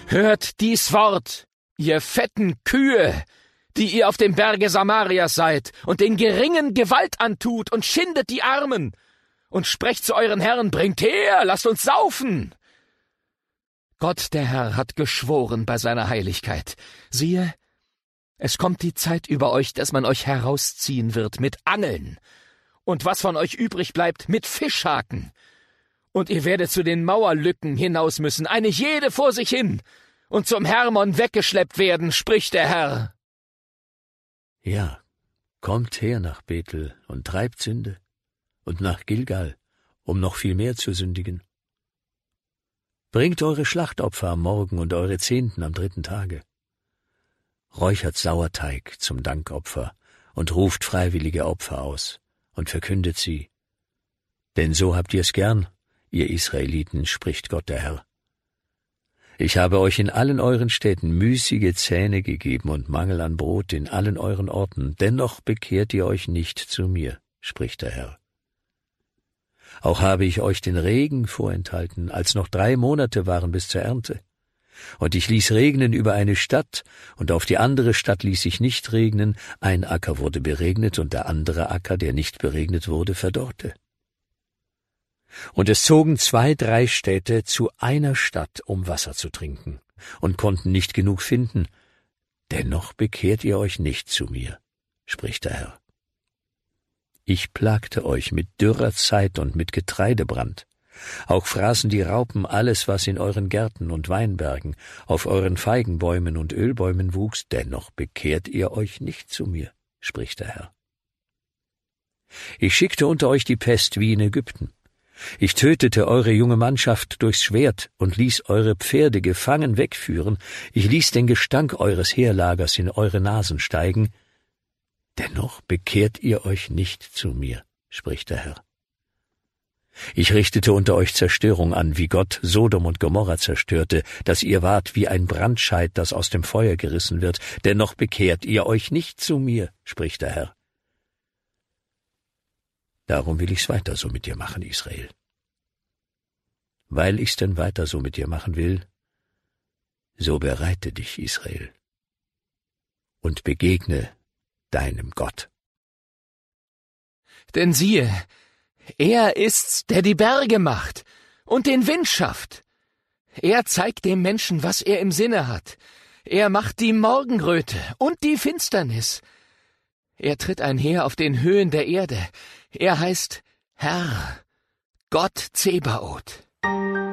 Hört dies Wort, ihr fetten Kühe, die ihr auf dem Berge Samarias seid und den Geringen Gewalt antut und schindet die Armen, und sprecht zu euren Herren, bringt her, lasst uns saufen. Gott, der Herr, hat geschworen bei seiner Heiligkeit. Siehe, es kommt die Zeit über euch, dass man euch herausziehen wird mit Angeln, und was von euch übrig bleibt, mit Fischhaken. Und ihr werdet zu den Mauerlücken hinaus müssen, eine jede vor sich hin, und zum Hermon weggeschleppt werden, spricht der Herr. Ja, kommt her nach Bethel und treibt Sünde, und nach Gilgal, um noch viel mehr zu sündigen. Bringt eure Schlachtopfer am Morgen und eure Zehnten am 3. Tage. Räuchert Sauerteig zum Dankopfer und ruft freiwillige Opfer aus und verkündet sie. Denn so habt ihr's gern, ihr Israeliten, spricht Gott der Herr. Ich habe euch in allen euren Städten müßige Zähne gegeben und Mangel an Brot in allen euren Orten, dennoch bekehrt ihr euch nicht zu mir, spricht der Herr. Auch habe ich euch den Regen vorenthalten, als noch 3 Monate waren bis zur Ernte. Und ich ließ regnen über eine Stadt, und auf die andere Stadt ließ ich nicht regnen, ein Acker wurde beregnet, und der andere Acker, der nicht beregnet wurde, verdorrte. Und es zogen 2, 3 Städte zu einer Stadt, um Wasser zu trinken, und konnten nicht genug finden. Dennoch bekehrt ihr euch nicht zu mir, spricht der Herr. Ich plagte euch mit dürrer Zeit und mit Getreidebrand. Auch fraßen die Raupen alles, was in euren Gärten und Weinbergen, auf euren Feigenbäumen und Ölbäumen wuchs, dennoch bekehrt ihr euch nicht zu mir, spricht der Herr. Ich schickte unter euch die Pest wie in Ägypten. Ich tötete eure junge Mannschaft durchs Schwert und ließ eure Pferde gefangen wegführen. Ich ließ den Gestank eures Heerlagers in eure Nasen steigen. Dennoch bekehrt ihr euch nicht zu mir, spricht der Herr. Ich richtete unter euch Zerstörung an, wie Gott Sodom und Gomorra zerstörte, dass ihr wart wie ein Brandscheit, das aus dem Feuer gerissen wird. Dennoch bekehrt ihr euch nicht zu mir, spricht der Herr. Darum will ich's weiter so mit dir machen, Israel. Weil ich's denn weiter so mit dir machen will, so bereite dich, Israel, und begegne deinem Gott. Denn siehe, er ist's, der die Berge macht und den Wind schafft. Er zeigt dem Menschen, was er im Sinne hat. Er macht die Morgenröte und die Finsternis. Er tritt einher auf den Höhen der Erde. Er heißt Herr, Gott Zebaoth.